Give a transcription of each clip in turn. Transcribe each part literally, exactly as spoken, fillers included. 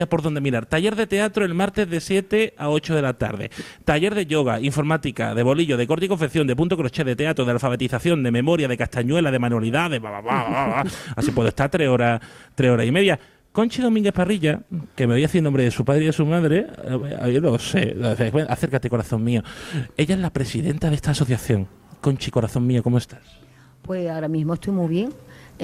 por dónde mirar. Taller de teatro el martes de siete a ocho de la tarde. Taller de yoga, informática, de bolillo, de corte y confección, de punto crochet, de teatro, de alfabetización, de memoria, de castañuela, de manualidad, de bla, bla, bla, bla, bla. Así puedo estar tres horas, tres horas y media. Conchi Domínguez Parrilla, que me voy a decir en nombre de su padre y de su madre, eh, yo lo sé, acércate, corazón mío. Ella es la presidenta de esta asociación. Conchi, corazón mío, ¿cómo estás? Pues ahora mismo estoy muy bien.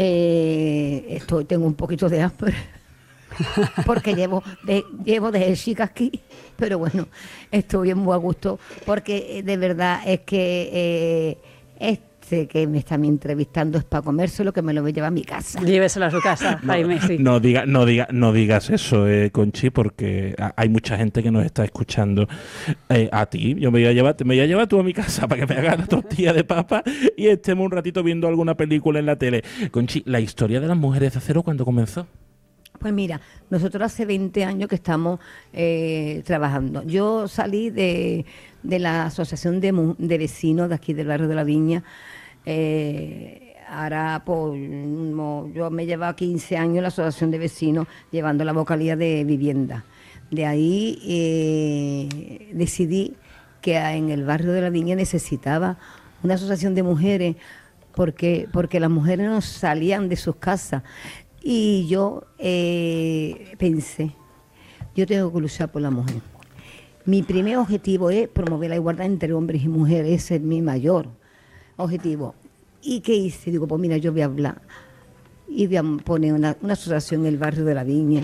Eh, estoy, tengo un poquito de hambre. Porque llevo de, llevo desde chica aquí, pero bueno, estoy muy a gusto, porque de verdad es que eh, este que me está entrevistando es para comérselo, que me lo voy a llevar a mi casa. Lléveselo a su casa, No, Jaime, sí. no, diga, no, diga, no digas eso, eh, Conchi, porque hay mucha gente que nos está escuchando. Eh, a ti, yo me voy a llevar, me voy a llevar tú a mi casa para que me hagas la tortilla de papa y estemos un ratito viendo alguna película en la tele. Conchi, la historia de las mujeres de acero, ¿cuándo comenzó? Pues mira, nosotros hace veinte años que estamos eh, trabajando. Yo salí de, de la Asociación de, de Vecinos de aquí del barrio de La Viña. Eh, ahora, pues, no, yo me llevaba quince años en la Asociación de Vecinos llevando la vocalía de vivienda. De ahí eh, decidí que en el barrio de La Viña necesitaba una asociación de mujeres porque, porque las mujeres no salían de sus casas. Y yo eh, pensé, yo tengo que luchar por la mujer. Mi primer objetivo es promover la igualdad entre hombres y mujeres, ese es mi mayor objetivo. ¿Y qué hice? Digo, pues mira, yo voy a hablar y voy a poner una, una asociación en el barrio de La Viña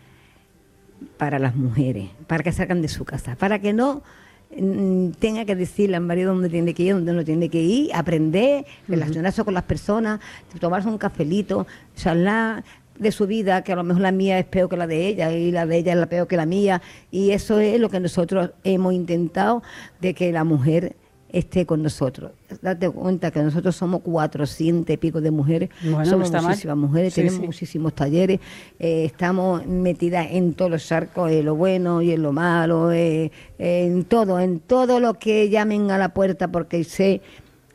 para las mujeres, para que salgan de su casa, para que no tenga que decirle al marido dónde tiene que ir, dónde no tiene que ir, aprender, relacionarse uh-huh. con las personas, tomarse un cafelito, charlar de su vida, que a lo mejor la mía es peor que la de ella y la de ella es la peor que la mía, y eso es lo que nosotros hemos intentado, de que la mujer esté con nosotros. Date cuenta que nosotros somos cuatrocientas y pico de mujeres, bueno, somos no muchísimas mal. mujeres, sí, tenemos sí. muchísimos talleres, eh, estamos metidas en todos los charcos, en lo bueno y en lo malo, eh, en todo, en todo lo que llamen a la puerta, porque sé,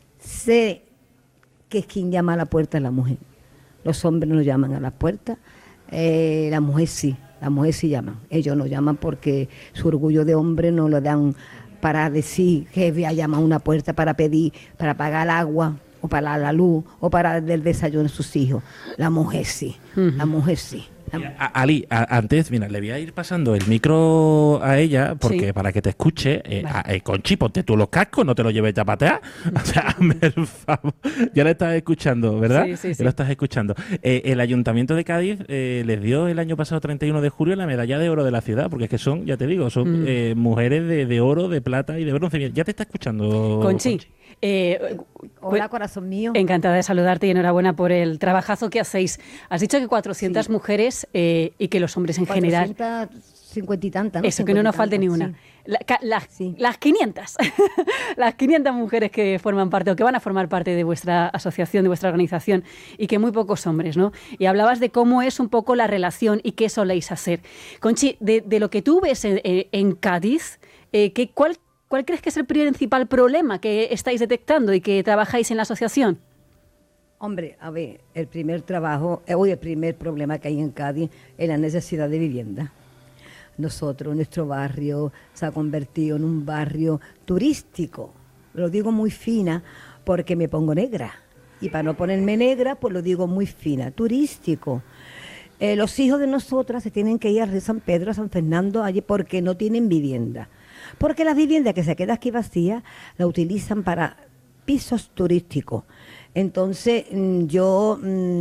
sé que es quien llama a la puerta es la mujer. Los hombres no llaman a la puerta, eh, la mujer sí, la mujer sí llaman. Ellos no llaman porque su orgullo de hombre no lo dan para decir que voy a llamar a una puerta para pedir, para pagar el agua, o para la luz, o para el desayuno de sus hijos. La mujer sí, uh-huh. la mujer sí. La mujer. A, Ali, a, antes, mira, le voy a ir pasando el micro a ella, porque sí. para que te escuche, eh, vale. a, eh, Conchi, ponte tú los cascos, no te los lleves ya a patear. O sea, hazme el favor. Ya la estás escuchando, ¿verdad? Sí, sí, sí. Ya lo estás escuchando. Eh, el Ayuntamiento de Cádiz eh, les dio el año pasado, treinta y uno de julio, la medalla de oro de la ciudad, porque es que son, ya te digo, son mm. eh, mujeres de, de oro, de plata y de bronce. Ya te está escuchando, Conchi. Conchi. Eh, Hola, corazón mío. Encantada de saludarte y enhorabuena por el trabajazo que hacéis. Has dicho que cuatrocientas sí. mujeres eh, y que los hombres en general... cincuenta y tantas, ¿no? Eso, que no nos falte ni una. Sí. La, la, sí. Las quinientas. Las quinientas mujeres que forman parte o que van a formar parte de vuestra asociación, de vuestra organización, y que muy pocos hombres, ¿no? Y hablabas de cómo es un poco la relación y qué soléis hacer. Conchi, de, de lo que tú ves en, en Cádiz, eh, ¿qué, cuál ¿Cuál crees que es el principal problema que estáis detectando y que trabajáis en la asociación? Hombre, a ver, el primer trabajo, hoy el primer problema que hay en Cádiz es la necesidad de vivienda. Nosotros, nuestro barrio se ha convertido en un barrio turístico. Lo digo muy fina porque me pongo negra. Y para no ponerme negra, pues lo digo muy fina, turístico. Eh, los hijos de nosotras se tienen que ir a San Pedro, a San Fernando, allí porque no tienen vivienda. Porque las viviendas que se quedan aquí vacías la utilizan para pisos turísticos. Entonces, yo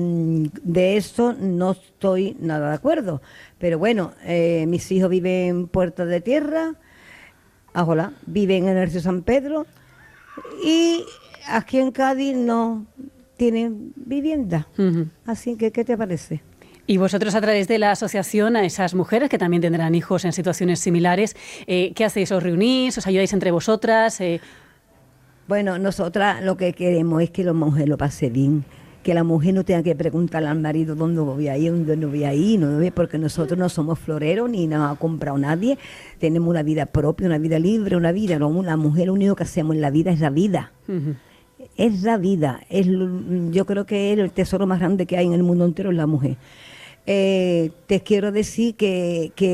de eso no estoy nada de acuerdo. Pero bueno, eh, mis hijos viven en Puerta de Tierra, ajolá, viven en el río San Pedro, y aquí en Cádiz no tienen vivienda. Uh-huh. Así que, ¿qué te parece? Y vosotros, a través de la asociación, a esas mujeres que también tendrán hijos en situaciones similares, eh, ¿qué hacéis? ¿Os reunís? ¿Os ayudáis entre vosotras? Eh... Bueno, nosotras lo que queremos es que la mujer lo pase bien, que la mujer no tenga que preguntarle al marido dónde voy a ir, dónde no voy a ir, no, porque nosotros no somos floreros ni nos ha comprado nadie, tenemos una vida propia, una vida libre, una vida, no, la mujer lo único que hacemos en la vida es la vida. Uh-huh. Es la vida, es, yo creo que el tesoro más grande que hay en el mundo entero es la mujer. Eh, te quiero decir que, que